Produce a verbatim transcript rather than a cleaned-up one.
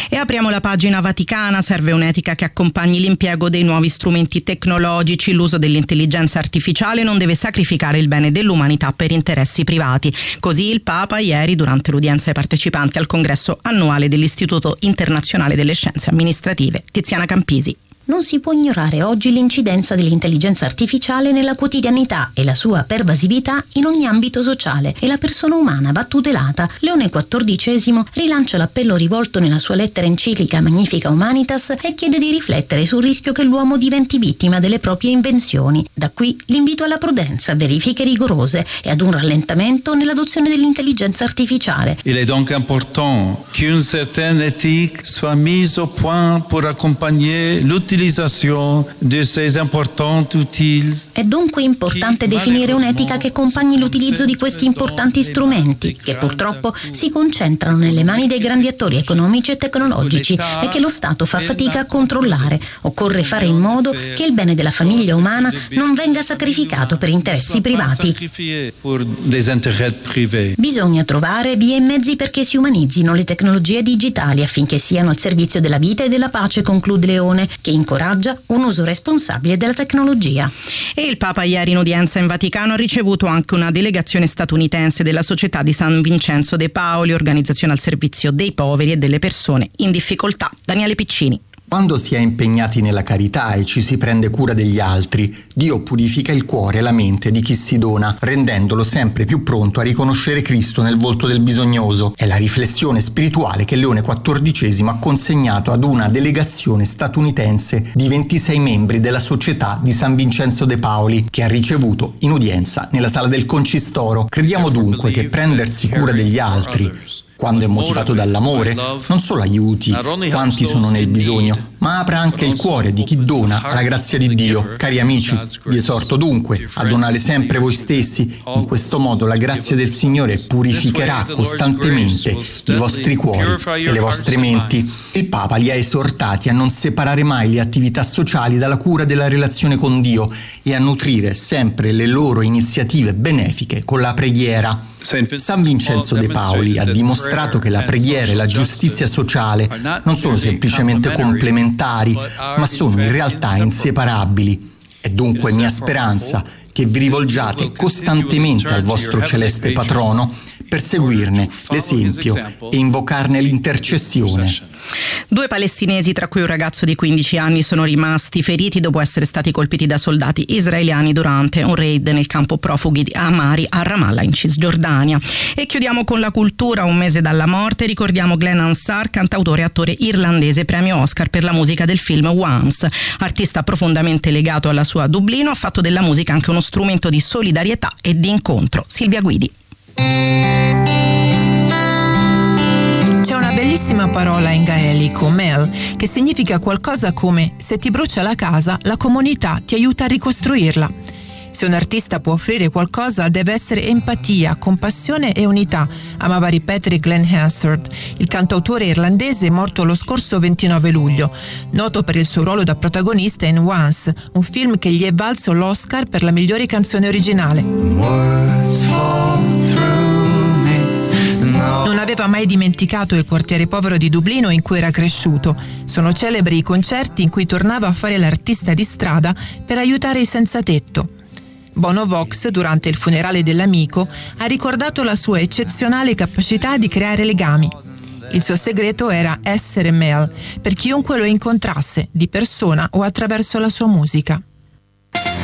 E apriamo la pagina vaticana. Serve un'etica che accompagni l'impiego dei nuovi strumenti tecnologici. L'uso dell'intelligenza artificiale non deve sacrificare il bene dell'umanità per interessi privati. Così il Papa ieri, durante l'udienza ai partecipanti al congresso annuale dell'Istituto Internazionale delle Scienze Amministrative. Tiziana Campisi. Non si può ignorare oggi l'incidenza dell'intelligenza artificiale nella quotidianità e la sua pervasività in ogni ambito sociale, e la persona umana va tutelata. Leone quattordicesimo rilancia l'appello rivolto nella sua lettera enciclica Magnifica Humanitas e chiede di riflettere sul rischio che l'uomo diventi vittima delle proprie invenzioni. Da qui l'invito alla prudenza, verifiche rigorose e ad un rallentamento nell'adozione dell'intelligenza artificiale. Il est donc important qu'une certaine éthique soit mise au point pour accompagner l'utilizzo di ces importanti outils. È dunque importante definire un'etica che accompagni l'utilizzo di questi importanti strumenti, che purtroppo si concentrano nelle mani dei grandi attori economici e tecnologici e che lo Stato fa fatica a controllare. Occorre fare in modo che il bene della famiglia umana non venga sacrificato per interessi privati. Bisogna trovare vie e mezzi perché si umanizzino le tecnologie digitali affinché siano al servizio della vita e della pace, conclude Leone, che incoraggia un uso responsabile della tecnologia. E il Papa ieri in udienza in Vaticano ha ricevuto anche una delegazione statunitense della Società di San Vincenzo de Paoli, organizzazione al servizio dei poveri e delle persone in difficoltà. Daniele Piccini. Quando si è impegnati nella carità e ci si prende cura degli altri, Dio purifica il cuore e la mente di chi si dona, rendendolo sempre più pronto a riconoscere Cristo nel volto del bisognoso. È la riflessione spirituale che Leone quattordicesimo ha consegnato ad una delegazione statunitense di ventisei membri della Società di San Vincenzo de Paoli, che ha ricevuto in udienza nella sala del Concistoro. Crediamo dunque che prendersi cura degli altri, quando è motivato dall'amore, non solo aiuti quanti sono nel bisogno, ma apre anche il cuore di chi dona alla grazia di Dio. Cari amici, vi esorto dunque a donare sempre voi stessi. In questo modo la grazia del Signore purificherà costantemente i vostri cuori e le vostre menti. Il Papa li ha esortati a non separare mai le attività sociali dalla cura della relazione con Dio e a nutrire sempre le loro iniziative benefiche con la preghiera. San Vincenzo de Paoli ha dimostrato che la preghiera e la giustizia sociale non sono semplicemente complementari, ma sono in realtà inseparabili. È dunque mia speranza che vi rivolgiate costantemente al vostro celeste patrono per seguirne l'esempio e invocarne l'intercessione. Due palestinesi, tra cui un ragazzo di quindici anni, sono rimasti feriti dopo essere stati colpiti da soldati israeliani durante un raid nel campo profughi di Amari a Ramallah in Cisgiordania. E chiudiamo con la cultura. Un mese dalla morte ricordiamo Glenn Hansard, cantautore e attore irlandese, premio Oscar per la musica del film Once. Artista profondamente legato alla sua Dublino, ha fatto della musica anche uno strumento di solidarietà e di incontro. Silvia Guidi. C'è una bellissima parola in gaelico, mel, che significa qualcosa come: se ti brucia la casa, la comunità ti aiuta a ricostruirla. Se un artista può offrire qualcosa, deve essere empatia, compassione e unità, amava ripetere Glenn Hansard, il cantautore irlandese morto lo scorso ventinove luglio, noto per il suo ruolo da protagonista in Once, un film che gli è valso l'Oscar per la migliore canzone originale. Non aveva mai dimenticato il quartiere povero di Dublino in cui era cresciuto. Sono celebri i concerti in cui tornava a fare l'artista di strada per aiutare i senza tetto. Bono Vox, durante il funerale dell'amico, ha ricordato la sua eccezionale capacità di creare legami. Il suo segreto era essere Mel per chiunque lo incontrasse, di persona o attraverso la sua musica.